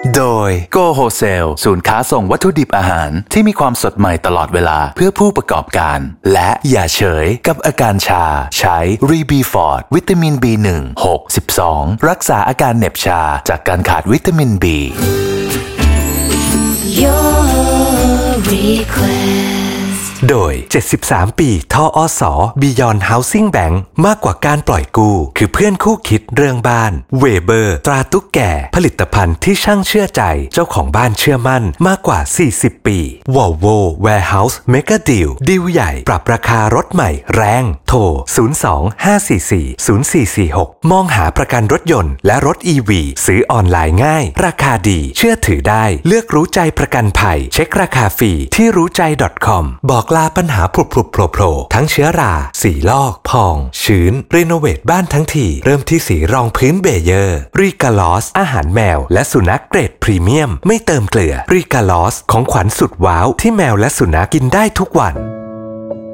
โดย Go Wholesale ศูนย์ค้าส่งวัตถุดิบอาหารที่มีความสดใหม่ตลอดเวลาเพื่อผู้ประกอบการและอย่าเฉยกับอาการชาใช้ Rebiford วิตามิน B1 6 12รักษาอาการเหน็บชาจากการขาดวิตามิน B Your request โดย73ปีทอส Beyond Housing Bank มากกว่าการปล่อยกู้คือเพื่อนคู่คิดเรื่องบ้านเวเบอร์ตราตุ๊กแก่ผลิตภัณฑ์ที่ช่างเชื่อใจเจ้าของบ้านเชื่อมั่นมากกว่า40ปี Volvo Warehouse Mega Deal ดีลใหญ่ปรับราคารถใหม่แรงโทร02-544-0446มองหาประกันรถยนต์และรถ EV ซื้อออนไลน์ง่ายราคาดีเชื่อถือได้เลือกรู้ใจประกันภัยเช็คราคาฟรีที่รู้ใจ .com บอกลาปัญหาผุโผล่ทั้งเชื้อราสีลอกพองชื้นรีโนเวทบ้านทั้งทีเริ่มที่สีรองพื้นเบเยอร์รีกาลอสอาหารแมวและสุนัขเกรดพรีเมียมไม่เติมเกลือรีกาลอสของขวัญสุดว้าวที่แมวและสุนัขกินได้ทุกวัน